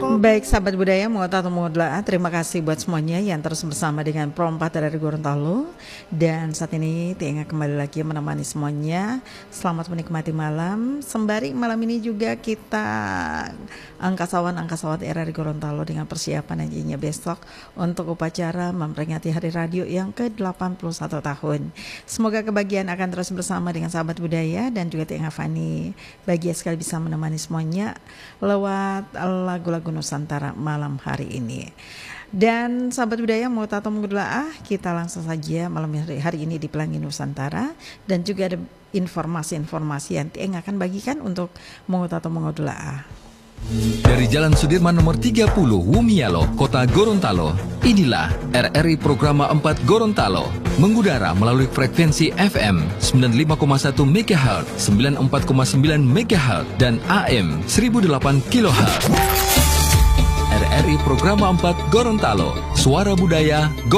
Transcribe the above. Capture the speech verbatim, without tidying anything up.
Baik sahabat budaya, Mengotak atau Mengodlah, terima kasih buat semuanya yang terus bersama dengan Pro empat dari Gorontalo. Dan saat ini Tienga kembali lagi menemani semuanya. Selamat menikmati malam. Sembari malam ini juga kita angkasawan-angkasawat R R I Gorontalo dengan persiapan nantinya besok untuk upacara memperingati Hari Radio yang ke delapan puluh satu tahun. Semoga kebahagiaan akan terus bersama dengan sahabat budaya dan juga Tienga Fani. Bahagia sekali bisa menemani semuanya lewat lagu-lagu Nusantara malam hari ini. Dan sahabat budaya, mau atau menggelaah, kita langsung saja malam hari, hari ini di Pelangi Nusantara. Dan juga ada informasi-informasi yang Tieng akan bagikan untuk mau atau menggelaah. Dari Jalan Sudirman nomor tiga puluh Wumialo, Kota Gorontalo, inilah R R I Programa empat Gorontalo, mengudara melalui frekuensi F M sembilan puluh lima koma satu megahertz, sembilan puluh empat koma sembilan megahertz, dan A M seribu delapan kilohertz. R R I Programa empat Gorontalo, suara budaya Gorontalo.